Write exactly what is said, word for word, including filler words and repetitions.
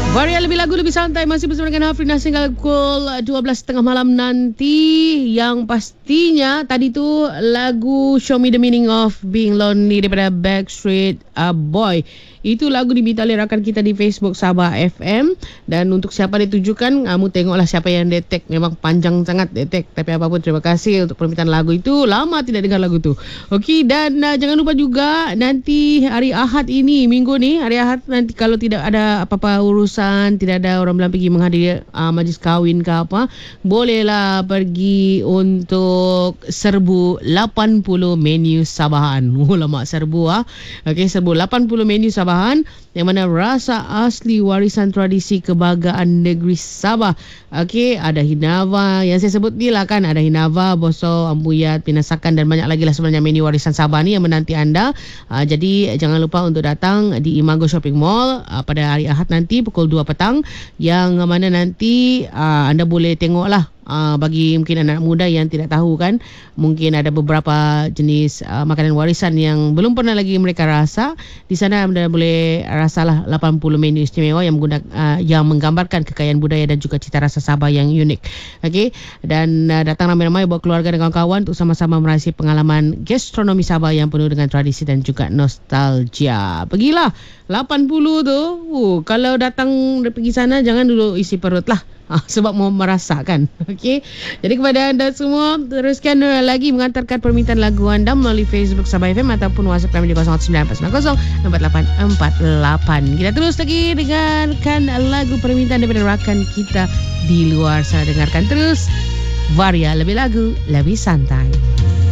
Varia lebih lagu lebih santai masih bersama dengan Hafrina hingga pukul dua belas tiga puluh malam nanti. Yang pastinya tadi tu lagu Show Me The Meaning Of Being Lonely daripada Backstreet uh, Boy. Itu lagu diminta oleh rakan kita di Facebook Sabah F M. Dan untuk siapa ditujukan, kamu tengoklah siapa yang detect. Memang panjang sangat detect. Tapi apapun, terima kasih untuk permintaan lagu itu. Lama tidak dengar lagu tu. Okey, dan uh, jangan lupa juga nanti hari Ahad ini, minggu ni, hari Ahad nanti kalau tidak ada apa-apa urusan, tidak ada orang bilang pergi menghadiri uh, majlis kahwin ke apa, bolehlah pergi untuk serbu lapan puluh menu Sabahan. Oh, lama serbu ah. Okey, serbu lapan puluh menu Sabahan yang mana rasa asli warisan tradisi kebanggaan negeri Sabah. Okey, ada hinava yang saya sebut ni lah kan, ada hinava, boso, ambuyat, pinasakan dan banyak lagi lah sebenarnya menu warisan Sabah ni yang menanti anda. Uh, jadi jangan lupa untuk datang di Imago Shopping Mall uh, pada hari Ahad nanti pukul dua petang, yang mana nanti uh, anda boleh tengoklah. Uh, bagi mungkin anak muda yang tidak tahu kan, mungkin ada beberapa jenis uh, makanan warisan yang belum pernah lagi mereka rasa. Di sana anda boleh rasalah lapan puluh menu istimewa yang menggunakan uh, yang menggambarkan kekayaan budaya dan juga cita rasa Sabah yang unik. Okey, dan uh, datang ramai-ramai bawa keluarga dan kawan-kawan untuk sama-sama merasai pengalaman gastronomi Sabah yang penuh dengan tradisi dan juga nostalgia. Pergilah lapan puluh tu. Uh, kalau datang pergi sana jangan dulu isi perut lah. Ah, sebab mau merasakan. Okey. Jadi kepada anda semua, teruskan lagi mengantarkan permintaan lagu anda melalui Facebook Sabah F M ataupun WhatsApp kami di kosong sembilan empat sembilan kosong empat lapan empat lapan. Kita terus lagi dengarkan lagu permintaan daripada rakan kita di luar sana. Dengarkan terus Varia, lebih lagu, lebih santai.